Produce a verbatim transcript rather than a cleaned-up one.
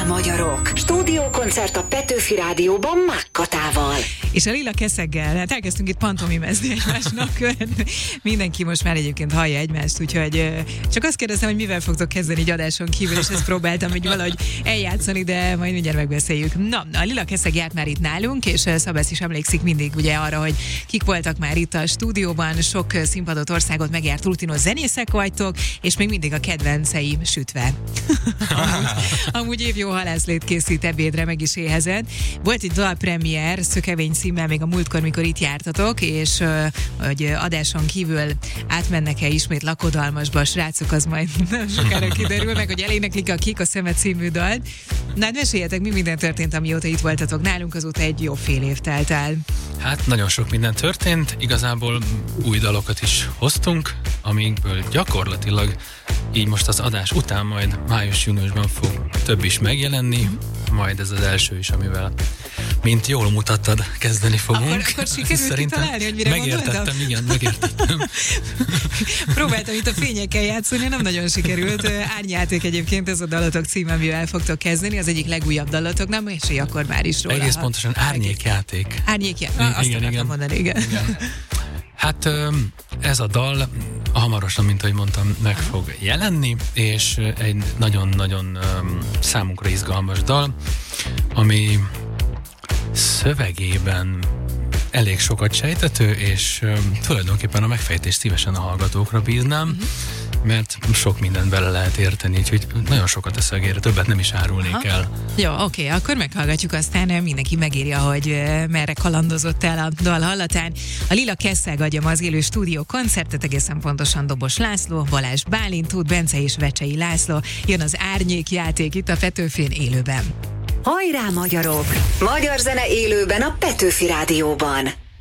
Hajrá magyarok! Stúdiókoncert a Petőfi Rádióban Mákkatával. És a Lila Keszeggel, hát elkezdtünk itt pantomimezni egymásnak. Mindenki most már egyébként hallja egymást, úgyhogy csak azt kérdeztem, hogy mivel fogtok kezdeni egy adáson kívül, és ezt próbáltam hogy valahogy eljátszani, de majd mindjárt megbeszéljük. Na, a Lila Keszeg járt már itt nálunk, és Szabesz is emlékszik mindig ugye arra, hogy kik voltak már itt a stúdióban, sok színpadot, országot megjárt rutinos zenészek vagytok, és még mindig a kedvencei sütve. amúgy, amúgy évjó halászlét készít ebédre, meg is éhezett. Volt egy dalpremier, Szökevény címmel még a múltkor, mikor itt jártatok, és uh, hogy adáson kívül átmennek-e ismét lakodalmasba a srácok, az majd nem sokára kiderül, meg hogy eléneklik a Kik a szeme című dalt. Na hát meséljetek, mi minden történt, amióta itt voltatok nálunk, azóta egy jó fél év telt el. Hát nagyon sok minden történt, igazából új dalokat is hoztunk, amikből gyakorlatilag így most az adás után majd május-júniusban fog több is megjelenni, majd ez az első is, amivel mint jól mutattad, kezdeni fogunk. Akkor, akkor sikerült kitalálni, hogy mire megértettem, gondoltam? igen, megértettem. Próbáltam itt a fényekkel játszani, nem nagyon sikerült. Árnyjáték egyébként ez a dalatok címe, amivel fogtok kezdeni, az egyik legújabb dalatok, nem? És akkor már is róla. Egész pontosan árnyékjáték. Árnyékjáték, ah, azt igen, igen. mondani, igen. igen. Hát ez a dal hamarosan, mint ahogy mondtam, meg fog jelenni, és egy nagyon-nagyon számunkra izgalmas dal, ami szövegében elég sokat sejtető, és um, tulajdonképpen a megfejtést szívesen a hallgatókra bíznám, uh-huh. mert sok mindent bele lehet érteni, úgyhogy nagyon sokat a szövegére, többet nem is árulnék Aha. el. Jó, oké, akkor meghallgatjuk, aztán mindenki megírja, hogy uh, merre kalandozott el a dal hallatán. A Lila Keszeg adja az élő stúdió koncertet, egészen pontosan Dobos László, Balázs Bálint, Tóth Bence és Vecsei László. Jön az árnyékjáték itt a Petőfin élőben. Hajrá magyarok! Magyar zene élőben a Petőfi Rádióban.